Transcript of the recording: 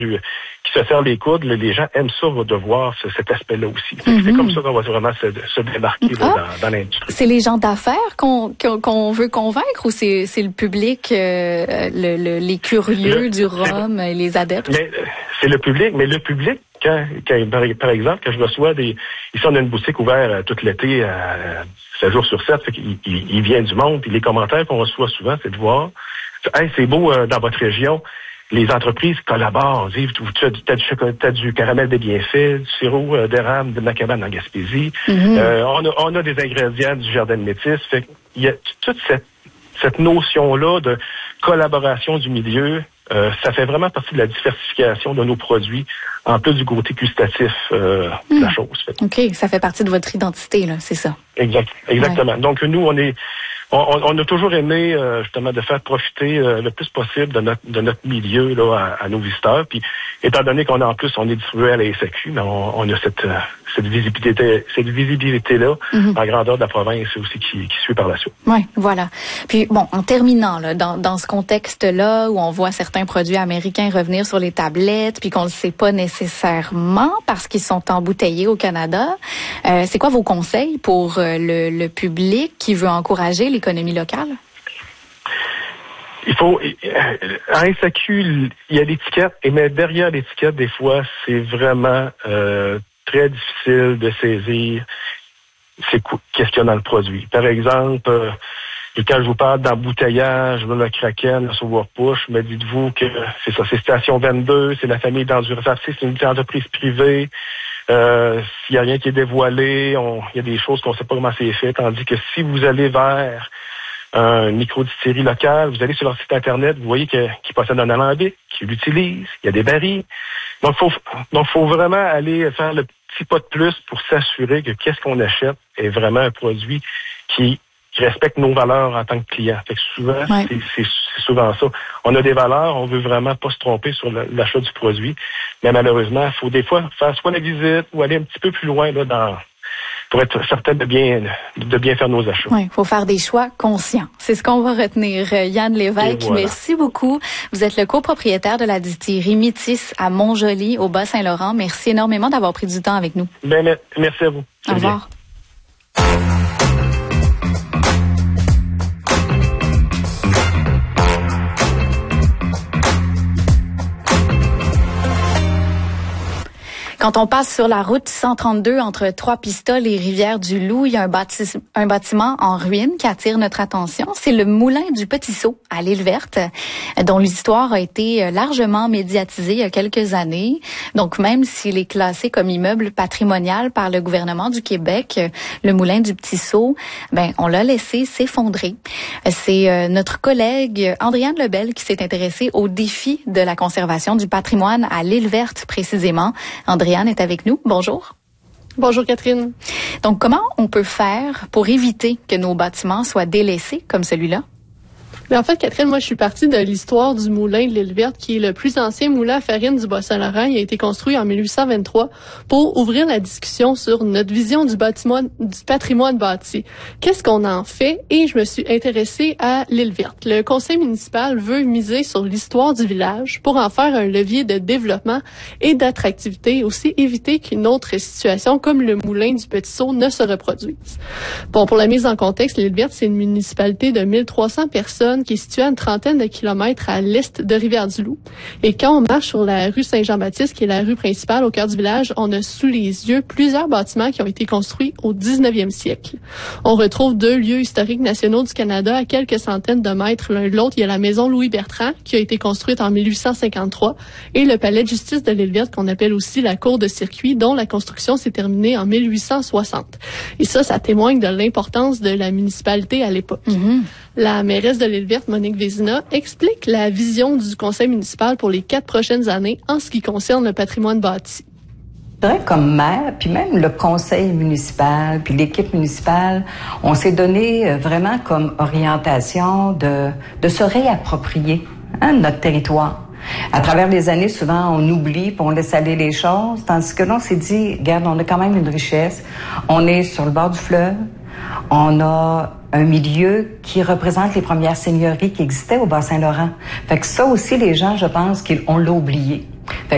qui se serrent les coudes, les gens aiment ça, de voir cet aspect-là aussi. C'est comme ça qu'on va vraiment se démarquer dans l'industrie. C'est les gens d'affaires qu'on veut convaincre, ou c'est le public, les curieux du rhum, les adeptes? C'est le public, mais le public, quand par exemple, quand je reçois ici on a une boutique ouverte tout l'été, 7 jours sur 7, fait qu'il vient du monde, puis les commentaires qu'on reçoit souvent, c'est de voir, hey, c'est beau dans votre région, les entreprises collaborent, t'as du caramel de bienfaits, du sirop d'érable de macabane en Gaspésie, on a des ingrédients du jardin de métis, fait qu'il y a toute cette notion-là de collaboration du milieu. Ça fait vraiment partie de la diversification de nos produits, en plus du côté gustatif de la chose. OK, ça fait partie de votre identité, là, c'est ça. Exactement. Ouais. Donc, nous, on a toujours aimé, justement, de faire profiter le plus possible de notre milieu là, à nos visiteurs. Puis, étant donné qu'on est distribué à la SAQ, mais on a cette visibilité-là, en grandeur de la province aussi qui suit par la suite. Oui, voilà. Puis, bon, en terminant, là, dans ce contexte-là où on voit certains produits américains revenir sur les tablettes, puis qu'on ne le sait pas nécessairement parce qu'ils sont embouteillés au Canada, c'est quoi vos conseils pour le public qui veut encourager l'économie locale? Il faut, en SAQ, il y a l'étiquette, mais derrière l'étiquette, des fois, c'est vraiment très difficile de saisir qu'est-ce qu'il y a dans le produit. Par exemple, quand je vous parle d'embouteillage, le Kraken, le Sauveur-Push, mais dites-vous que c'est ça, c'est Station 22, c'est la famille d'Endurance, c'est une entreprise privée. S'il n'y a rien qui est dévoilé, il y a des choses qu'on ne sait pas comment c'est fait, tandis que si vous allez vers un microdistillerie locale, vous allez sur leur site Internet, vous voyez qu'ils possèdent un alambic, qu'ils l'utilisent, il y a des barils. Donc, faut vraiment aller faire le petit pas de plus pour s'assurer que qu'est-ce qu'on achète est vraiment un produit qui respecte nos valeurs en tant que client. Fait que souvent, c'est souvent ça. On a des valeurs, on veut vraiment pas se tromper sur l'achat du produit, mais malheureusement, il faut des fois faire soit la visite ou aller un petit peu plus loin là pour être certain de bien faire nos achats. Oui, il faut faire des choix conscients. C'est ce qu'on va retenir. Yann Lévesque, voilà. Merci beaucoup. Vous êtes le copropriétaire de la distillerie Métis à Montjoly, au Bas-Saint-Laurent. Merci énormément d'avoir pris du temps avec nous. Merci à vous. Au revoir. Quand on passe sur la route 132 entre Trois-Pistoles et Rivière-du-Loup, il y a un bâtiment en ruine qui attire notre attention. C'est le Moulin du Petit Saut à l'Île-Verte, dont l'histoire a été largement médiatisée il y a quelques années. Donc, même s'il est classé comme immeuble patrimonial par le gouvernement du Québec, le Moulin du Petit Saut, on l'a laissé s'effondrer. C'est notre collègue Andréane Lebel qui s'est intéressée au défi de la conservation du patrimoine à l'Île-Verte, précisément. Andréane est avec nous. Bonjour. Bonjour Catherine. Donc, comment on peut faire pour éviter que nos bâtiments soient délaissés comme celui-là? Mais en fait, Catherine, moi, je suis partie de l'histoire du moulin de l'Île-Verte, qui est le plus ancien moulin à farine du Bas-Saint-Laurent. Il a été construit en 1823 pour ouvrir la discussion sur notre vision du patrimoine bâti. Qu'est-ce qu'on en fait? Et je me suis intéressée à l'Île-Verte. Le conseil municipal veut miser sur l'histoire du village pour en faire un levier de développement et d'attractivité, aussi éviter qu'une autre situation comme le moulin du Petit Saut ne se reproduise. Bon, pour la mise en contexte, l'Île-Verte, c'est une municipalité de 1300 personnes qui est située à une trentaine de kilomètres à l'est de Rivière-du-Loup. Et quand on marche sur la rue Saint-Jean-Baptiste, qui est la rue principale au cœur du village, on a sous les yeux plusieurs bâtiments qui ont été construits au 19e siècle. On retrouve 2 lieux historiques nationaux du Canada à quelques centaines de mètres l'un de l'autre. Il y a la maison Louis-Bertrand, qui a été construite en 1853, et le palais de justice de l'Île-Verte, qu'on appelle aussi la cour de circuit, dont la construction s'est terminée en 1860. Et ça témoigne de l'importance de la municipalité à l'époque. La mairesse de l'Île-Verte, Monique Vézina, explique la vision du conseil municipal pour les 4 prochaines années en ce qui concerne le patrimoine bâti. Comme maire, puis même le conseil municipal, puis l'équipe municipale, on s'est donné vraiment comme orientation de se réapproprier notre territoire. À travers les années, souvent, on oublie, puis on laisse aller les choses, tandis que là, on s'est dit, regarde, on a quand même une richesse. On est sur le bord du fleuve. On a un milieu qui représente les premières seigneuries qui existaient au Bas-Saint-Laurent. Fait que ça aussi, les gens, je pense qu'on l'a oublié. Fait